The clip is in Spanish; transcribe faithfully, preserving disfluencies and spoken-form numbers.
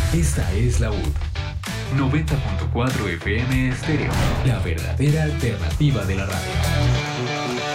Esta es la U D. noventa punto cuatro F M Estéreo, la verdadera alternativa de la radio.